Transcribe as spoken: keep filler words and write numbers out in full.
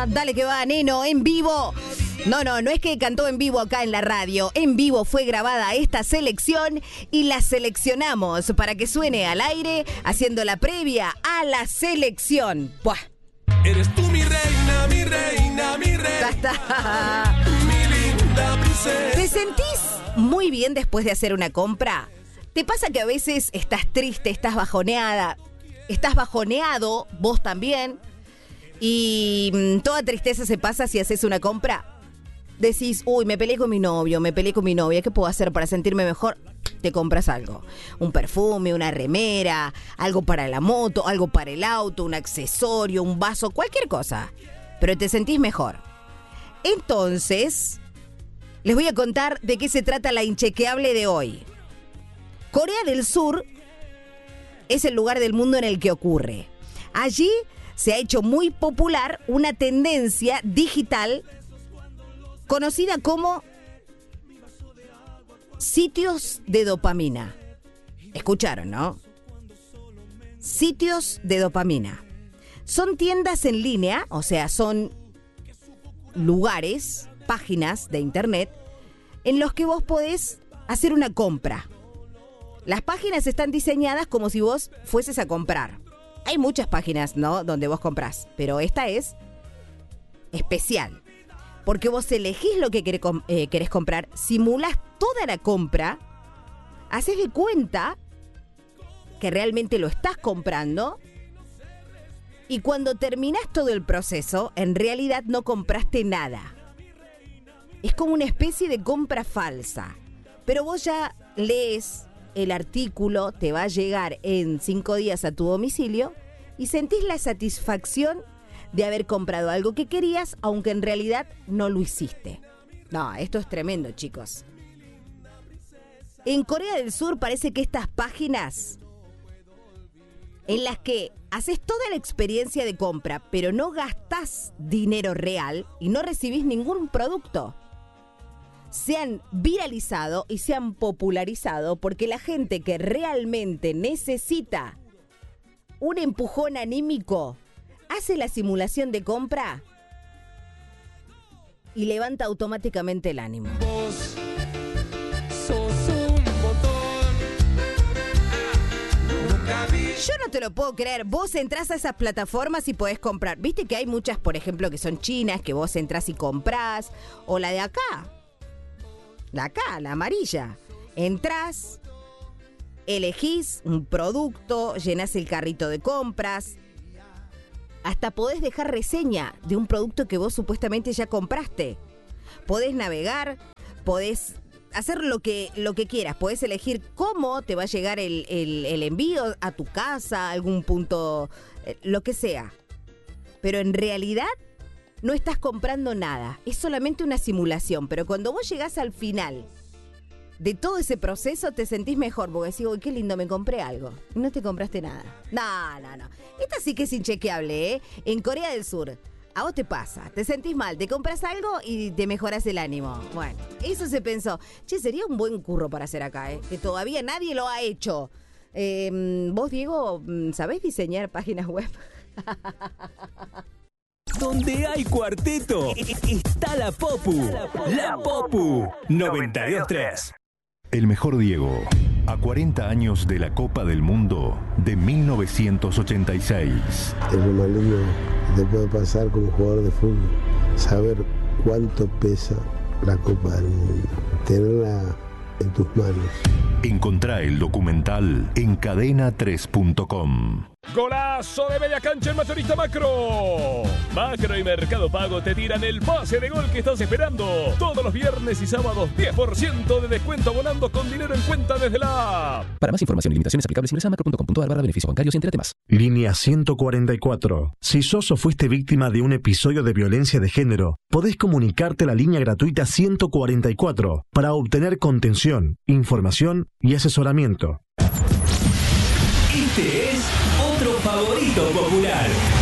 Dale que va, neno, en vivo. No, no, no es que cantó en vivo acá en la radio. En vivo fue grabada esta selección y la seleccionamos para que suene al aire haciendo la previa a la selección. ¡Buah! Eres tú mi reina, mi reina, mi reina. Ya está. Mi linda princesa. ¿Te sentís muy bien después de hacer una compra? ¿Te pasa que a veces estás triste, estás bajoneada, estás bajoneado, vos también? Y mmm, toda tristeza se pasa si haces una compra. Decís, uy, me peleé con mi novio, me peleé con mi novia, ¿qué puedo hacer para sentirme mejor? Te compras algo, un perfume, una remera, algo para la moto, algo para el auto, un accesorio, un vaso, cualquier cosa. Pero te sentís mejor. Entonces, les voy a contar de qué se trata la inchequeable de hoy. Corea del Sur es el lugar del mundo en el que ocurre. Allí se ha hecho muy popular una tendencia digital conocida como sitios de dopamina. ¿Escucharon, no? Sitios de dopamina. Son tiendas en línea, o sea, son lugares, páginas de internet, en los que vos podés hacer una compra. Las páginas están diseñadas como si vos fueses a comprar. Hay muchas páginas, ¿no?, donde vos comprás, pero esta es especial. Porque vos elegís lo que querés, eh, querés comprar, simulás toda la compra, haces de cuenta que realmente lo estás comprando y cuando terminás todo el proceso, en realidad no compraste nada. Es como una especie de compra falsa. Pero vos ya lees el artículo, te va a llegar en cinco días a tu domicilio y sentís la satisfacción de haber comprado algo que querías, aunque en realidad no lo hiciste. No, esto es tremendo, chicos. En Corea del Sur parece que estas páginas en las que haces toda la experiencia de compra, pero no gastás dinero real y no recibís ningún producto, se han viralizado y se han popularizado porque la gente que realmente necesita un empujón anímico hace la simulación de compra y levanta automáticamente el ánimo. Vos sos un botón. Nunca vi. Yo no te lo puedo creer. Vos entrás a esas plataformas y podés comprar. Viste que hay muchas, por ejemplo, que son chinas, que vos entrás y comprás. O la de acá. La acá, la amarilla. Entrás, elegís un producto, llenás el carrito de compras. Hasta podés dejar reseña de un producto que vos supuestamente ya compraste. Podés navegar, podés hacer lo que, lo que quieras. Podés elegir cómo te va a llegar el, el, el envío a tu casa, a algún punto, eh, lo que sea. Pero en realidad no estás comprando nada. Es solamente una simulación. Pero cuando vos llegás al final de todo ese proceso, te sentís mejor. Porque decís, uy, qué lindo, me compré algo. Y no te compraste nada. No, no, no. Esta sí que es inchequeable, ¿eh? En Corea del Sur, a vos te pasa. Te sentís mal, te compras algo y te mejoras el ánimo. Bueno, eso se pensó. Che, sería un buen curro para hacer acá, ¿eh? Que todavía nadie lo ha hecho. Eh, vos, Diego, ¿sabés diseñar páginas web? Donde hay cuarteto, está la Popu. La Popu noventa y dos tres. El mejor Diego, a cuarenta años de la Copa del Mundo de mil novecientos ochenta y seis. Es lo más lindo que te puede pasar como jugador de fútbol, saber cuánto pesa la Copa del Mundo, tenerla en tus manos. Encontrá el documental en cadena tres punto com. Golazo de media cancha en Mayorista Macro. Macro y Mercado Pago te tiran el pase de gol que estás esperando. Todos los viernes y sábados diez por ciento de descuento volando con dinero en cuenta desde la app. Para más información y limitaciones aplicables ingresa a macro punto com punto a r barra beneficios bancarios y entérate más. Línea ciento cuarenta y cuatro. Si sos o fuiste víctima de un episodio de violencia de género, podés comunicarte a la línea gratuita ciento cuarenta y cuatro para obtener contención, información y asesoramiento. Este es otro favorito popular.